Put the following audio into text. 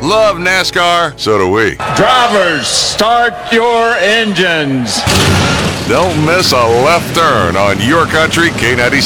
Love NASCAR. So do we. Drivers, start your engines. Don't miss a left turn on your country K96.